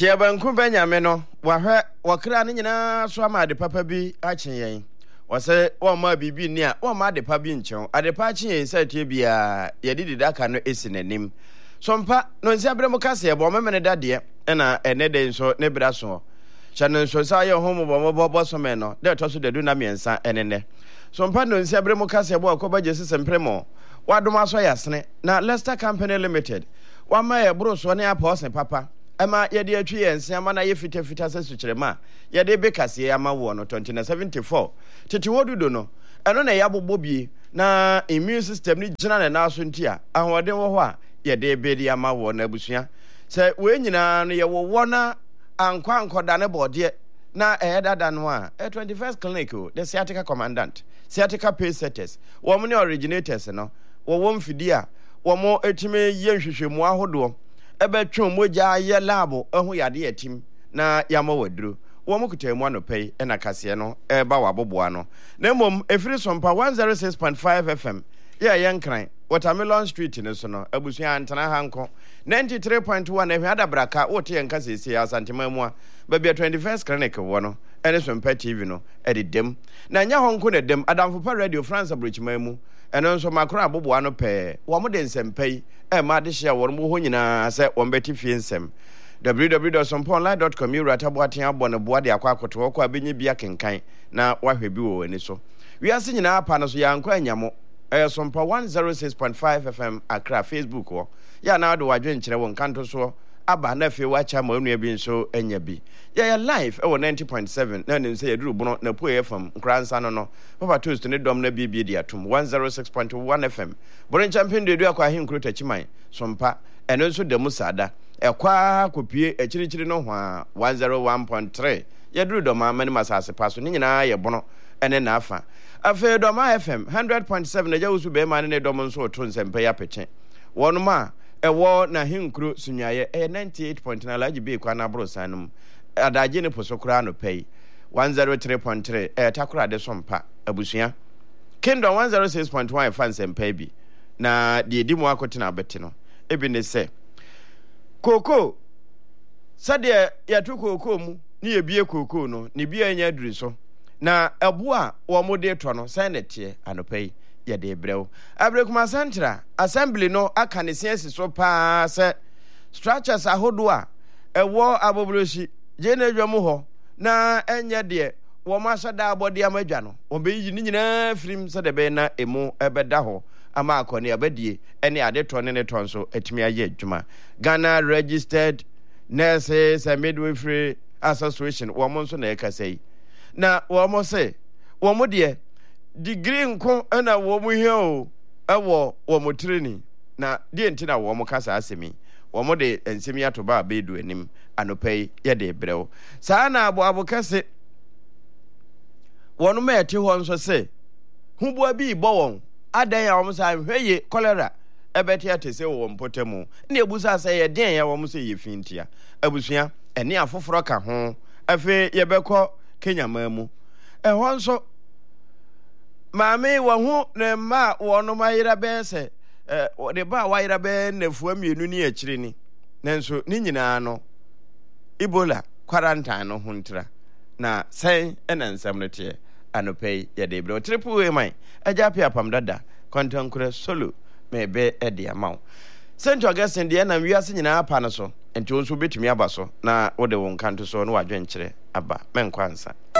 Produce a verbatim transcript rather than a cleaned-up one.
Tia banku Benjamin no wahwe wakra ne nyina so amade papa bi achen yen wase wo ma bibi ni a wo ma de pa bi nchen ade pa achen yen sa tie bia ye didi daka no esi nanim sompa no nsi abrem kase ye bo memene dade e na ene de so ne bra so chane so sa ye homo bo bo bo so me no de to so de du na miensa enene sompa no nsi abrem kase bo akoba jesi sempremo wadoma so yasne na Leicester Company Limited wa ma ye bro so ne apostle papa Ama yede atwi yense ama na ye fita fita sesukyerema yede bekase ama wo no twenty seventy-four tete wodudo no eno na yabobbo bi na immune system ni gina na naso ntia ahoden wo ho a yede bedi ama wo na abusua se we nyina no ye wo wo na ankwa ankoda ne bode na ehedada no a twenty-first clinic o the sciatica commandant sciatica pace setters wo mo ne originators no wo wo mfidi a wo mo etime ye nhwehwemu ahodo ebe twon moja ye labo ehu yade yatim na yama waduro wo mokutamu anopai na kase no eba waboboa no na mom efiri sompa one oh six point five F M ya yenkran Watermelon Street ne so no abusua antana hanko ninety-three point one ehwe adabraka wote yenka sese asantema mu a ba bia twenty-first clinic wo no ene sompa T V no ededem na nya honko na dem Adamfopa Radio France abrochima mu eno nso makro aboboa no pe wo mo de nsempai e ma de hia wo mo ho nyina se wo mbeti fie nsem w w w dot somponline dot com you rata boaten abone boa de akwa akoto ko abenye bia kenkan na wahwe bi wo ani so wiase nyina apa no so yankwa anyamo eh sompa one oh six point five F M Accra Facebook wo ya na do wadwe nkyere wo nkanto so aba na fe wacha ma onua bi nso anya bi ya ya live e wo ninety point seven na nim se yaduru bono na po F M nkransa no no papa toast ne dom na bibie di atom one oh six point one F M bono champion de du akwa hinkro tachiman sompa eno nso de musada ekwa kopie ekirikyiri no ho a one oh one point three yaduru dom amane masase paso ni nyina ye bono ene na afa afa dom F M one hundred point seven eja usu be man ne dom nso to nsempa ya peche wono ma ewo na hinkro sunyaye e ninety-eight point nine laji be kwa na bro sanum adaje ne posokura no pay one oh three point three e takura de sompa abusua Kingdom one oh six point one fan sempa bi na de edi mu akotena beti no ebi ne se koko sade ya to koko mu ni ebie koko no ni bia anya duri so na ebo a wo mo de to no sanete anopai ya de brew abrekuma santra assembly no aka ne sense so pa se structures ahodo a ewo abobroshi je na adwamu ho na enye de wo ma sada abode amadwa no wo be yi ni nyina firim se de be na emu ebeda ho ama akone abadie ene ade to ne ne to so atimi aye adwuma Ghana Registered Nurses and Midwifery Association wo mo so na ekasai na wo mo se wo mo de degree nko na wo mo hia o ewo wo mo training na die ntina wo mo kasa asemi wo mo de ensemi atoba bedu anim anopai ye de brew saa na abo abokase wono ma ete ho nso se hubua bi bo won adan ya wo mo sa hweye cholera ebeti atese wo mpotemu na ebusa sa ye den ya wo mo se ye fintia abusua ene afoforo ka ho afi ye beko Kenya mamu e ho nso Mame wa hu ne ma wono mayira be se eh de ba wayira be nafu amienu ni akire ni nanso ni nyina no Ebola quarantine no huntra na sen enansam no te anopai ya de bro triple we man aja pia pam dada kontankure solo me be e de amaw Saint Augustine de na wiase nyina apa no so enti wonso betumi aba so na wo de won kanto so no wadwenkyere aba menkwansa